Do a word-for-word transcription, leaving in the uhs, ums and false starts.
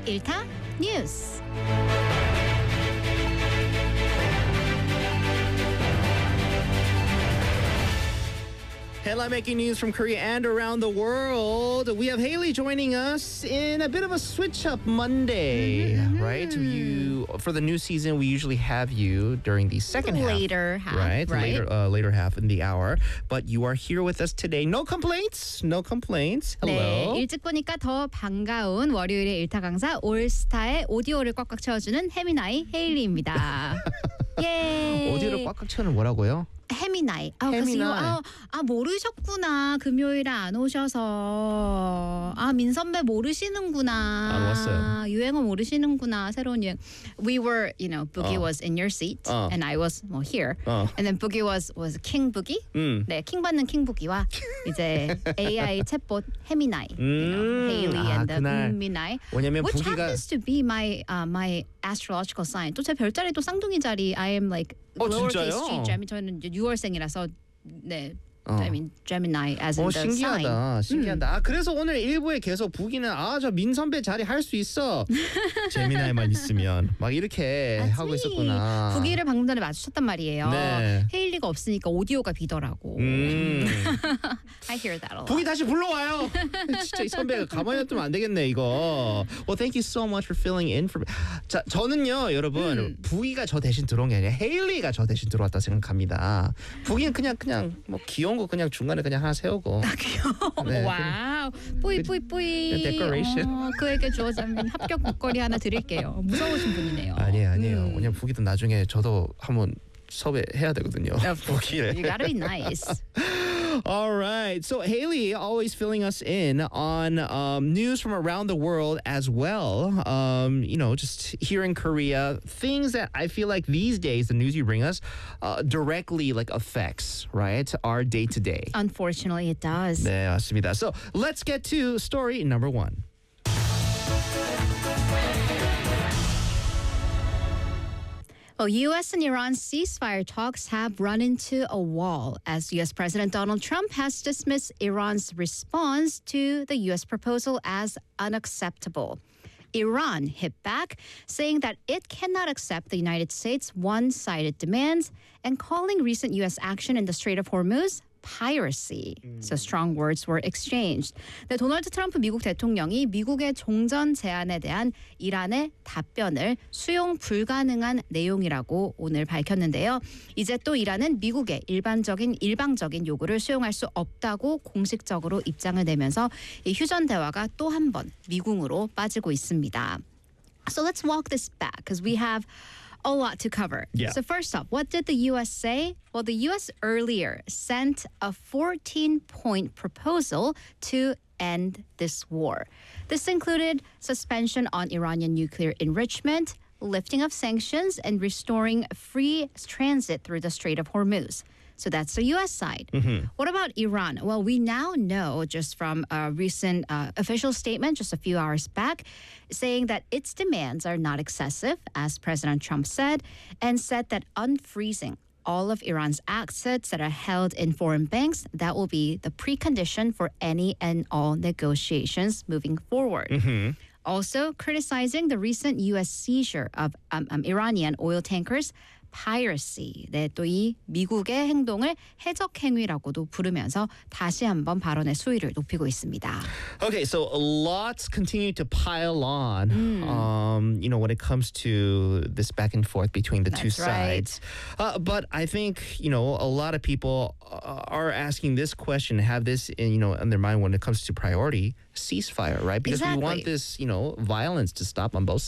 일타 뉴스. Headline making news from Korea and around the world. We have Haley joining us in a bit of a switch up Monday, Mm-hmm. right? You for the new season, we usually have you during the second half, Later half, right? right? Later, uh, later half in the hour. But you are here with us today. No complaints. No complaints. Hello. 네, 일찍 보니까 더 반가운 월요일의 일타 강사 올스타의 오디오를 꽉꽉 채워주는 해미나이 헤일리입니다. 예. 오디오를 꽉꽉 채우는 뭐라고요? 해미나이. 아, 해미나이. 그래서 아, 아 모르셨구나. 금요일에 안 오셔서. 아 민선배 모르시는구나. 안 왔어요. 유행어 모르시는구나. 새로운 유행. We were, you know, Boogie 어. was in your seat, 어. and I was well here, 어. and then Boogie was was King Boogie. 음. 네, 킹 받는 킹 부기와 이제 에이아이 챗봇 해미나이, you know, 음. Haley 아, and the 그날. 미나이, 왜냐면 which 부기가 happens to be my uh, my astrological sign. 또 제 별자리도 쌍둥이 자리. I am like 어, lowercase 진짜요? g Gemini. 저는 이제 유월생이라서 네. 어. I mean Gemini as in 어, the sign. 신기하다. 신기하다. 아, 그래서 오늘 일부에 계속 부기는 아, 저 민선배 자리 할 수 있어. 재미나이만 있으면 막 이렇게 That's 하고 me. 있었구나. 부기를 방금 전에 마주쳤단 말이에요. 네. 헤일리가 없으니까 오디오가 비더라고. 음. I hear that a lot. 부기 다시 불러와요. 진짜 이 선배가 가만히 놔두면 안 되겠네 이거. Well, thank you so much for filling in for. 자, 저는요, 여러분, 음. 부기가 저 대신 들어온 게 아니라 헤일리가 저 대신 들어왔다 생각합니다. 부기는 그냥 그냥 뭐 귀여운 거 그냥 중간에 그냥 하나 세우고. 네, 와우, 뿌이 뿌이 뿌이. 그냥 decoration. 어, 그에게 주어진 합격 목걸이 하나 드릴게요. 무서우신 분이네요. 아니에요, 아니에요. 음. 왜냐면 부기도 나중에 저도 한번 섭외해야 되거든요. 부기를. You gotta be nice. All right. So Haley always filling us in on um, news from around the world as well. Um, you know, just here in Korea, things that I feel like these days, the news you bring us, uh, directly like affects, right, our day to day. Unfortunately, it does. 네, 맞습니다. So let's get to story number one. Well, U S and Iran's ceasefire talks have run into a wall as U S President Donald Trump has dismissed Iran's response to the U S proposal as unacceptable. Iran hit back, saying that it cannot accept the United States' one-sided demands and calling recent U S action in the Strait of Hormuz piracy. So strong words were exchanged. 네, 도널드 트럼프 미국 대통령이 미국의 종전 제안에 대한 이란의 답변을 수용 불가능한 내용이라고 오늘 밝혔는데요. 이제 또 이란은 미국의 일반적인 일방적인 요구를 수용할 수 없다고 공식적으로 입장을 내면서 이 휴전 대화가 또 한 번 미궁으로 빠지고 있습니다. So let's walk this back because we have a lot to cover. Yeah. So first up, what did the U S say? Well, the U S earlier sent a fourteen-point proposal to end this war. This included suspension on Iranian nuclear enrichment, lifting of sanctions, and restoring free transit through the Strait of Hormuz. So that's the U S side. Mm-hmm. What about Iran? Well, we now know just from a recent uh, official statement just a few hours back saying that its demands are not excessive, as President Trump said, and said that unfreezing all of Iran's assets that are held in foreign banks, that will be the precondition for any and all negotiations moving forward. Mm-hmm. Also criticizing the recent U S seizure of um, um, Iranian oil tankers, piracy. 네, 또 이 미국의 행동을 해적 행위라고도 부르면서 다시 한번 발언의 수위를 높이고 있습니다. Okay, so lots continue to pile on, um, you know, when it comes to this back and forth between the two That's right. sides. Uh, but I think, you know, a lot of people uh, are asking this question, have this, in, you know, in their mind when it comes to priority, ceasefire, right? Because we want Exactly. this, you know, violence to stop on both